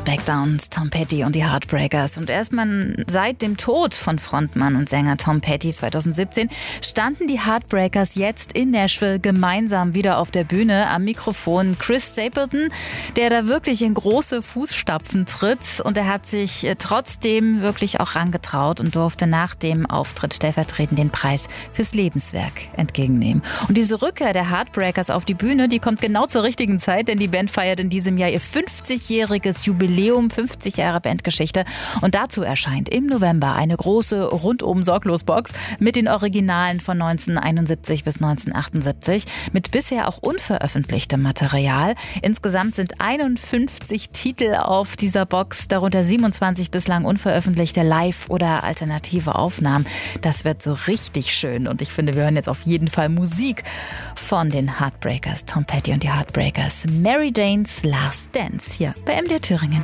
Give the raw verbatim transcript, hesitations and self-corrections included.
Won't Back Down, Tom Petty und die Heartbreakers. Und erstmal seit dem Tod von Frontmann und Sänger Tom Petty zweitausendsiebzehn standen die Heartbreakers jetzt in Nashville gemeinsam wieder auf der Bühne. Am Mikrofon Chris Stapleton, der da wirklich in große Fußstapfen tritt. Und er hat sich trotzdem wirklich auch rangetraut und durfte nach dem Auftritt stellvertretend den Preis fürs Lebenswerk entgegennehmen. Und diese Rückkehr der Heartbreakers auf die Bühne, die kommt genau zur richtigen Zeit, denn die Band feiert in diesem Jahr ihr fünfzigjähriges Jubiläum, fünfzig Jahre Bandgeschichte. Und dazu erscheint im November eine große Rundum-Sorglos-Box mit den Originalen von neunzehnhunderteinundsiebzig bis neunzehnhundertachtundsiebzig, mit bisher auch unveröffentlichtem Material. Insgesamt sind einundfünfzig Titel auf dieser Box, darunter siebenundzwanzig bislang unveröffentlichte Live- oder alternative Aufnahmen. Das wird so richtig schön und ich finde, wir hören jetzt auf jeden Fall Musik von den Heartbreakers, Tom Petty und die Heartbreakers. Mary Jane's Last Dance hier bei M D R Thüringen.